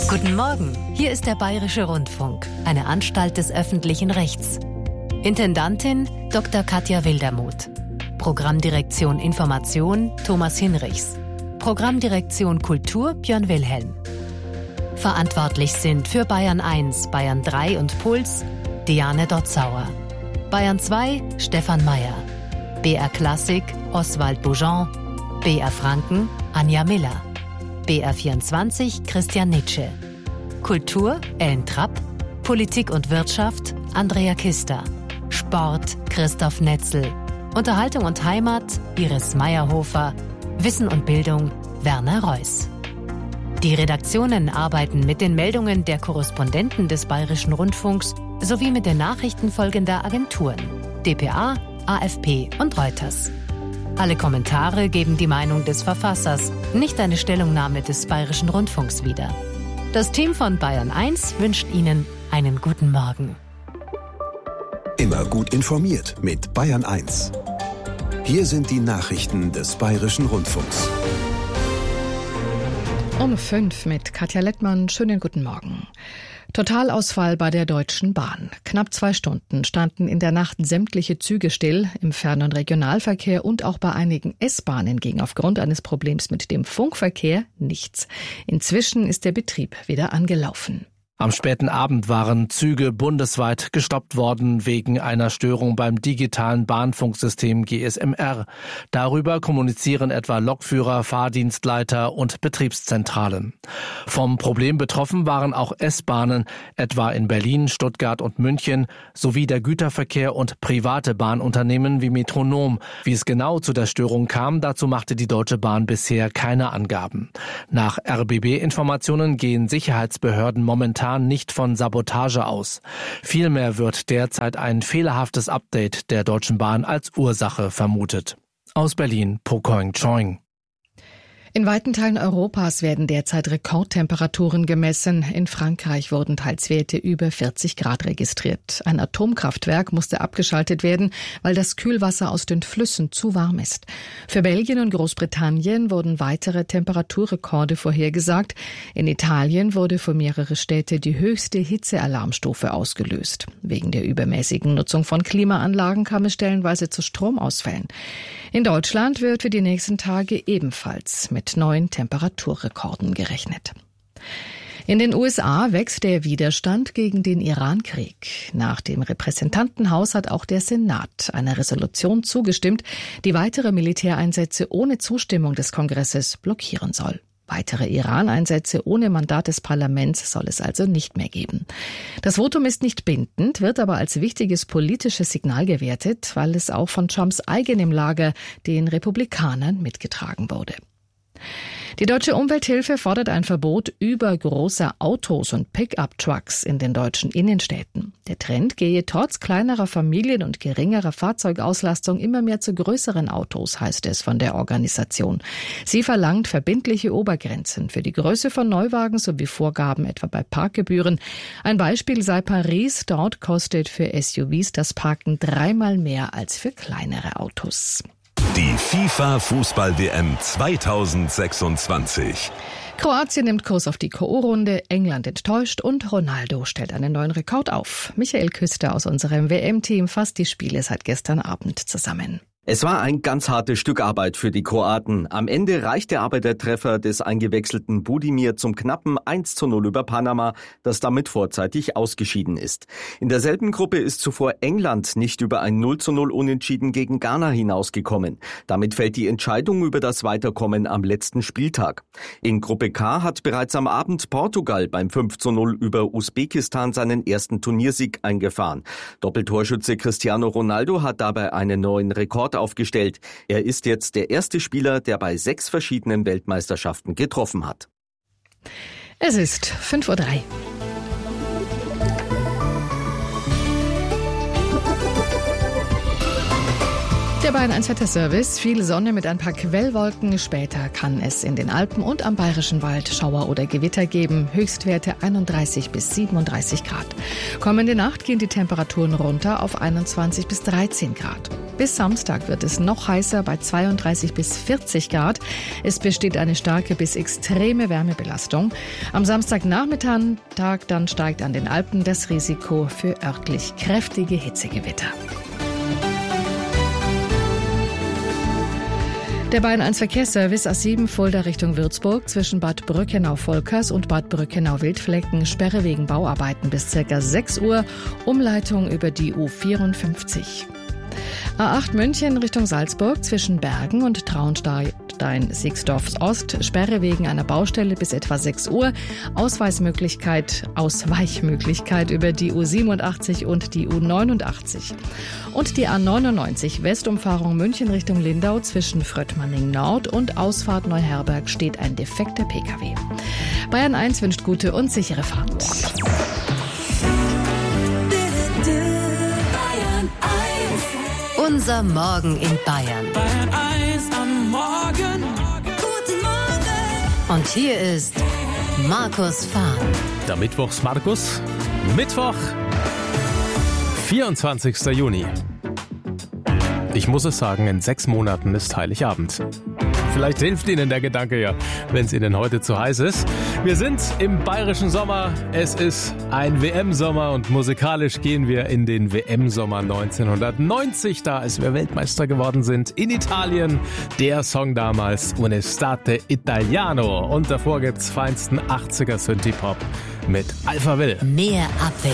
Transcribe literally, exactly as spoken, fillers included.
Guten Morgen, hier ist der Bayerische Rundfunk, eine Anstalt des öffentlichen Rechts. Intendantin Doktor Katja Wildermuth. Programmdirektion Information Thomas Hinrichs. Programmdirektion Kultur Björn Wilhelm. Verantwortlich sind für Bayern eins, Bayern drei und Puls Diane Dotzauer. Bayern zwei Stefan Mayer. B R Klassik Oswald Boujon. B R Franken Anja Miller. B R vierundzwanzig Christian Nitsche. Kultur Ellen Trapp. Politik und Wirtschaft Andrea Kister. Sport Christoph Netzel. Unterhaltung und Heimat Iris Meyerhofer. Wissen und Bildung Werner Reuss. Die Redaktionen arbeiten mit den Meldungen der Korrespondenten des Bayerischen Rundfunks sowie mit den Nachrichten folgender Agenturen: D P A, A F P und Reuters. Alle Kommentare geben die Meinung des Verfassers, nicht eine Stellungnahme des Bayerischen Rundfunks wieder. Das Team von Bayern eins wünscht Ihnen einen guten Morgen. Immer gut informiert mit Bayern eins. Hier sind die Nachrichten des Bayerischen Rundfunks. Um fünf mit Katja Lettmann. Schönen guten Morgen. Totalausfall bei der Deutschen Bahn. Knapp zwei Stunden standen in der Nacht sämtliche Züge still. Im Fern- und Regionalverkehr und auch bei einigen S-Bahnen ging aufgrund eines Problems mit dem Funkverkehr nichts. Inzwischen ist der Betrieb wieder angelaufen. Am späten Abend waren Züge bundesweit gestoppt worden wegen einer Störung beim digitalen Bahnfunksystem G S M R. Darüber kommunizieren etwa Lokführer, Fahrdienstleiter und Betriebszentralen. Vom Problem betroffen waren auch S-Bahnen, etwa in Berlin, Stuttgart und München, sowie der Güterverkehr und private Bahnunternehmen wie Metronom. Wie es genau zu der Störung kam, dazu machte die Deutsche Bahn bisher keine Angaben. Nach R B B-Informationen gehen Sicherheitsbehörden momentan nicht von Sabotage aus. Vielmehr wird derzeit ein fehlerhaftes Update der Deutschen Bahn als Ursache vermutet. Aus Berlin, Po Koing Choing. In weiten Teilen Europas werden derzeit Rekordtemperaturen gemessen. In Frankreich wurden teils Werte über vierzig Grad registriert. Ein Atomkraftwerk musste abgeschaltet werden, weil das Kühlwasser aus den Flüssen zu warm ist. Für Belgien und Großbritannien wurden weitere Temperaturrekorde vorhergesagt. In Italien wurde für mehrere Städte die höchste Hitzealarmstufe ausgelöst. Wegen der übermäßigen Nutzung von Klimaanlagen kam es stellenweise zu Stromausfällen. In Deutschland wird für die nächsten Tage ebenfalls mit neuen Temperaturrekorden gerechnet. In den U S A wächst der Widerstand gegen den Iran-Krieg. Nach dem Repräsentantenhaus hat auch der Senat einer Resolution zugestimmt, die weitere Militäreinsätze ohne Zustimmung des Kongresses blockieren soll. Weitere Iran-Einsätze ohne Mandat des Parlaments soll es also nicht mehr geben. Das Votum ist nicht bindend, wird aber als wichtiges politisches Signal gewertet, weil es auch von Trumps eigenem Lager, den Republikanern, mitgetragen wurde. Die Deutsche Umwelthilfe fordert ein Verbot übergroßer Autos und Pickup-Trucks in den deutschen Innenstädten. Der Trend gehe trotz kleinerer Familien und geringerer Fahrzeugauslastung immer mehr zu größeren Autos, heißt es von der Organisation. Sie verlangt verbindliche Obergrenzen für die Größe von Neuwagen sowie Vorgaben etwa bei Parkgebühren. Ein Beispiel sei Paris. Dort kostet für S U Vs das Parken dreimal mehr als für kleinere Autos. Die FIFA-Fußball-W M zweitausendsechsundzwanzig. Kroatien nimmt Kurs auf die K O-Runde, England enttäuscht und Ronaldo stellt einen neuen Rekord auf. Michael Küster aus unserem W M-Team fasst die Spiele seit gestern Abend zusammen. Es war ein ganz hartes Stück Arbeit für die Kroaten. Am Ende reichte aber der Treffer des eingewechselten Budimir zum knappen eins zu null über Panama, das damit vorzeitig ausgeschieden ist. In derselben Gruppe ist zuvor England nicht über ein null zu null Unentschieden gegen Ghana hinausgekommen. Damit fällt die Entscheidung über das Weiterkommen am letzten Spieltag. In Gruppe K hat bereits am Abend Portugal beim fünf zu null über Usbekistan seinen ersten Turniersieg eingefahren. Doppeltorschütze Cristiano Ronaldo hat dabei einen neuen Rekord aufgestellt. Er ist jetzt der erste Spieler, der bei sechs verschiedenen Weltmeisterschaften getroffen hat. Es ist fünf Uhr drei. Der Bayern eins Wetterservice. Viel Sonne mit ein paar Quellwolken. Später kann es in den Alpen und am Bayerischen Wald Schauer oder Gewitter geben. Höchstwerte einunddreißig bis siebenunddreißig Grad. Kommende Nacht gehen die Temperaturen runter auf einundzwanzig bis dreizehn Grad. Bis Samstag wird es noch heißer bei zweiunddreißig bis vierzig Grad. Es besteht eine starke bis extreme Wärmebelastung. Am Samstagnachmittag dann steigt an den Alpen das Risiko für örtlich kräftige Hitzegewitter. Der Bayern eins Verkehrsservice A sieben Fulda Richtung Würzburg zwischen Bad Brückenau-Volkers und Bad Brückenau-Wildflecken Sperre wegen Bauarbeiten bis ca. sechs Uhr, Umleitung über die U vierundfünfzig. A acht München Richtung Salzburg zwischen Bergen und Traunstein-Sixdorf Ost, Sperre wegen einer Baustelle bis etwa sechs Uhr, Ausweismöglichkeit, Ausweichmöglichkeit über die U siebenundachtzig und die U neunundachtzig. Und die A neunundneunzig Westumfahrung München Richtung Lindau zwischen Fröttmanning Nord und Ausfahrt Neuherberg steht ein defekter Pkw. Bayern eins wünscht gute und sichere Fahrt. Unser Morgen in Bayern. Bayern eins am Morgen. Guten Morgen. Und hier ist Markus Fahr. Der Mittwochs Markus. Mittwoch, vierundzwanzigster Juni. Ich muss es sagen, in sechs Monaten ist Heiligabend. Vielleicht hilft Ihnen der Gedanke ja, wenn es Ihnen heute zu heiß ist. Wir sind im bayerischen Sommer. Es ist ein W M-Sommer und musikalisch gehen wir in den W M-Sommer neunzehnhundertneunzig, da als wir Weltmeister geworden sind in Italien. Der Song damals Un'estate Italiano. Und davor gibt's feinsten achtziger Synthie-Pop mit Alphaville. Mehr Abwechslung.